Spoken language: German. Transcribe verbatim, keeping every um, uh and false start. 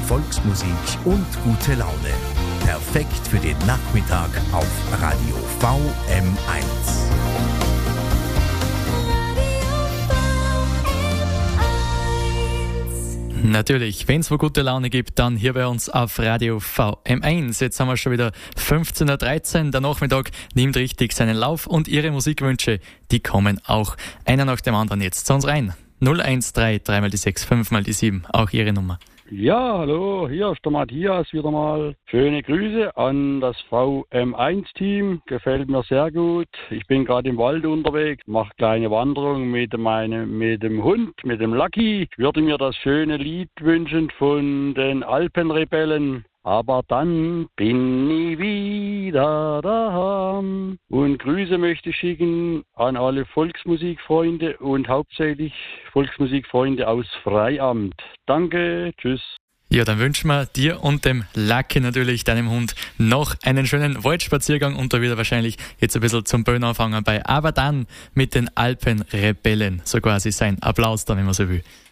Volksmusik und gute Laune. Perfekt für den Nachmittag auf Radio V M eins. Natürlich, wenn es wo gute Laune gibt, dann hier bei uns auf Radio V M eins. Jetzt haben wir schon wieder fünfzehn Uhr dreizehn. Der Nachmittag nimmt richtig seinen Lauf und Ihre Musikwünsche, die kommen auch einer nach dem anderen jetzt zu uns rein. null eins drei, drei mal die sechs, fünf mal die sieben, auch Ihre Nummer. Ja, hallo, hier ist der Matthias wieder mal. Schöne Grüße an das V M eins Team, gefällt mir sehr gut. Ich bin gerade im Wald unterwegs, mache kleine Wanderung mit meinem mit dem Hund, mit dem Lucky. Ich würde mir das schöne Lied wünschen von den Alpenrebellen. Aber dann bin ich wieder daheim. Und Grüße möchte ich schicken an alle Volksmusikfreunde und hauptsächlich Volksmusikfreunde aus Freiamt. Danke, tschüss. Ja, dann wünschen wir dir und dem Lucky natürlich, deinem Hund, noch einen schönen Waldspaziergang und da wieder wahrscheinlich jetzt ein bisschen zum Böen anfangen bei Aber dann mit den Alpenrebellen. So quasi sein Applaus da, wenn man so will.